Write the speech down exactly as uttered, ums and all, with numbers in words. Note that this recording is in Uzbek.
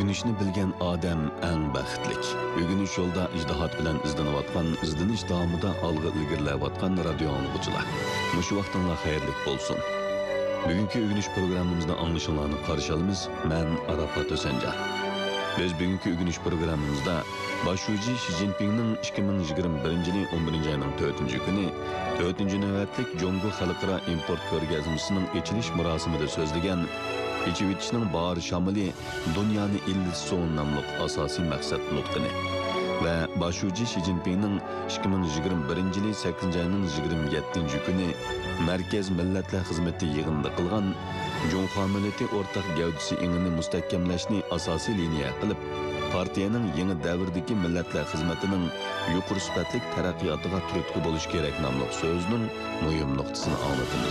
Ögünüşni bilgen adam eng baxtlik. Ögünüş yolda ijdihat bilan izlanayotgan, izdinish davomida olg'a ilgarilayotgan radio anglag'uchilar. Mushu vaqtinglar xayrlik bo'lsin. Bugungi ögünüş programmamizda anglashinglarni qarshi olamiz. Men Arafat O'sanjar. Biz bugungi ögünüş programmamizda Başuji Xi Jinpingning ikki ming yigirma birinchi yil o'n birinchi oyning to'rtinchi kuni to'rtinchi navbatlik Jongo xalqaro import ko'rgazmasining ochilish marosimida so'zlagan Ichivitishning bar shamili dunyoni illisson nomli asosiy maqsad nutqini va Başuji Xi Jinpingning ikki ming yigirma birinchi yil sakkizinchi oyning yigirma yettinchi kuni Markaz Millatlar xizmati yig'inida qilgan Jonxo millati o'rtaq gavdisi ingini mustahkamlashni asosiy liniya qilib, partiyaning yangi davrdagi millatlar xizmatining yuqori sifatli taraqqiyotiga turtki bo'lish kerak nomli so'zning muhim nuqtasini anglatamiz.